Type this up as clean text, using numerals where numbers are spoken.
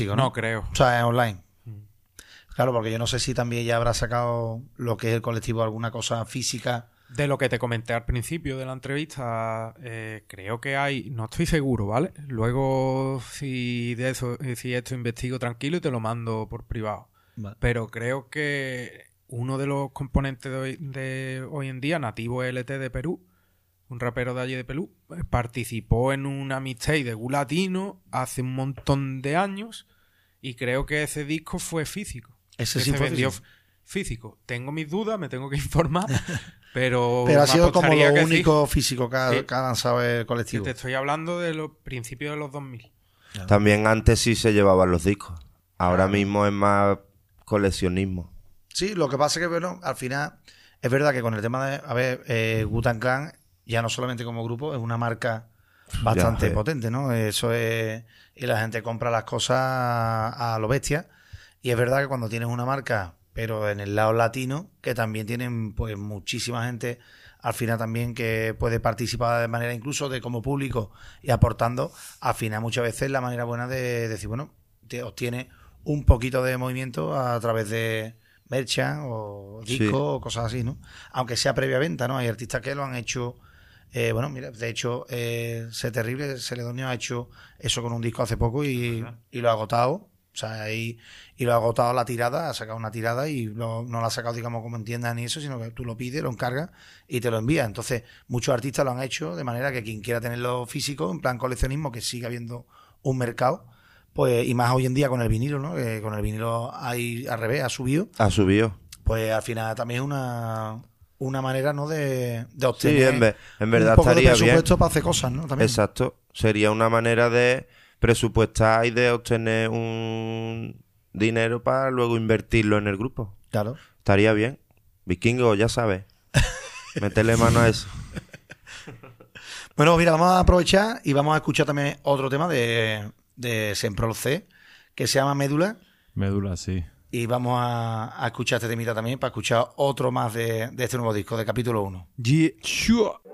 Digo, No creo. O sea, es online. Claro, porque yo no sé si también ya habrá sacado lo que es el colectivo alguna cosa física. De lo que te comenté al principio de la entrevista, creo que hay, no estoy seguro, ¿vale? Luego, si esto investigo tranquilo y te lo mando por privado. Vale. Pero creo que uno de los componentes de hoy en día, Nativo LT de Perú, un rapero de allí de Perú, participó en una mixtape de Gu Latino hace un montón de años y creo que ese disco fue físico. Ese que sí se fue vendió físico. Tengo mis dudas, me tengo que informar, pero ha sido como apostaría lo que único físico que Sí. ha lanzado el sí. colectivo. Te estoy hablando de los principios de los 2000. También antes sí se llevaban los discos. Ahora mismo es más coleccionismo. Sí, lo que pasa es que, bueno, al final es verdad que con el tema de, a ver, Wu-Tang Clan, ya no solamente como grupo, es una marca bastante Ya, potente, ¿no? Eso es, y la gente compra las cosas a lo bestia, y es verdad que cuando tienes una marca, pero en el lado latino, que también tienen pues muchísima gente al final también que puede participar de manera incluso de como público y aportando, al final muchas veces la manera buena de decir, bueno, te obtiene un poquito de movimiento a través de merchan o discos Sí. o cosas así, ¿no? Aunque sea previa venta, ¿no? Hay artistas que lo han hecho, bueno, mira, de hecho, Sé Terrible, Celedonio ha hecho eso con un disco hace poco y lo ha agotado. O sea, y lo ha agotado la tirada, ha sacado una tirada y no la ha sacado, digamos, como en tiendas ni eso, sino que tú lo pides, lo encargas y te lo envías. Entonces, muchos artistas lo han hecho de manera que quien quiera tenerlo físico, en plan coleccionismo, que siga habiendo un mercado, pues, y más hoy en día con el vinilo, ¿no? Que con el vinilo hay al revés, ha subido, Ha subido. pues al final también es una manera, ¿no? De Sí, obtener en verdad un poco de estaría bien. presupuesto para hacer cosas, ¿no? También. Exacto. Sería una manera de presupuestar y de obtener un dinero para luego invertirlo en el grupo. Claro. Estaría bien. Vikingo, ya sabes. Métele mano a eso. Bueno, mira, vamos a aprovechar y vamos a escuchar también otro tema de Semprol C, que se llama Médula, Médula, sí. y vamos a escuchar este temita también para escuchar otro más de este nuevo disco, de capítulo 1. Yeah, sure.